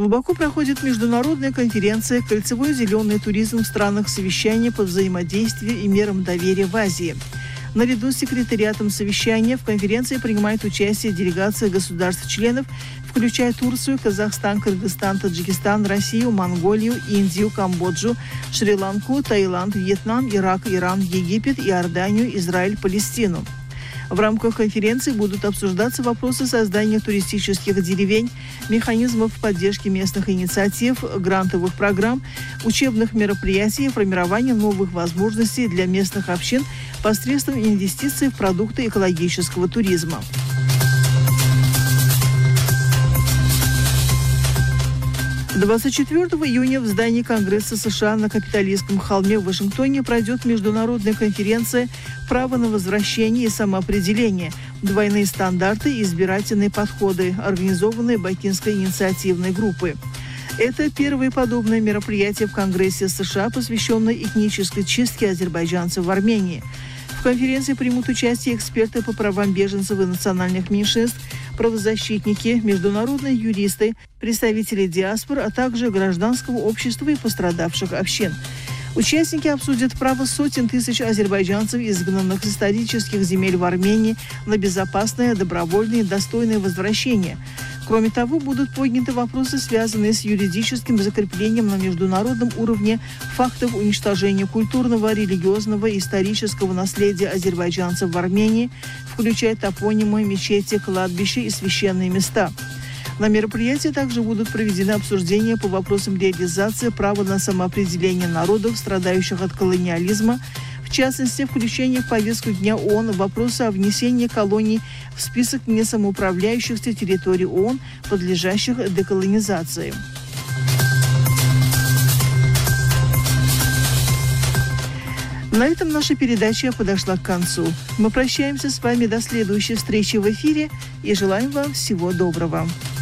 Баку проходит международная конференция «Кольцевой зеленый туризм в странах совещания по взаимодействию и мерам доверия в Азии». Наряду с секретариатом совещания в конференции принимает участие делегация государств-членов, включая Турцию, Казахстан, Кыргызстан, Таджикистан, Россию, Монголию, Индию, Камбоджу, Шри-Ланку, Таиланд, Вьетнам, Ирак, Иран, Египет, Иорданию, Израиль, Палестину. В рамках конференции будут обсуждаться вопросы создания туристических деревень, механизмов поддержки местных инициатив, грантовых программ, учебных мероприятий, формирования новых возможностей для местных общин посредством инвестиций в продукты экологического туризма. 24 июня в здании Конгресса США на Капитолийском холме в Вашингтоне пройдет международная конференция «Право на возвращение и самоопределение. Двойные стандарты и избирательные подходы», организованные Бакинской инициативной группой. Это первое подобное мероприятие в Конгрессе США, посвященное этнической чистке азербайджанцев в Армении. В конференции примут участие эксперты по правам беженцев и национальных меньшинств, правозащитники, международные юристы, представители диаспор, а также гражданского общества и пострадавших общин. Участники обсудят право сотен тысяч азербайджанцев, изгнанных с исторических земель в Армении, на безопасное, добровольное и достойное возвращение. Кроме того, будут подняты вопросы, связанные с юридическим закреплением на международном уровне фактов уничтожения культурного, религиозного и исторического наследия азербайджанцев в Армении, включая топонимы, мечети, кладбища и священные места. На мероприятии также будут проведены обсуждения по вопросам реализации права на самоопределение народов, страдающих от колониализма, в частности, включение в повестку дня ООН вопроса о внесении колоний в список несамоуправляющихся территорий ООН, подлежащих деколонизации. На этом наша передача подошла к концу. Мы прощаемся с вами до следующей встречи в эфире и желаем вам всего доброго.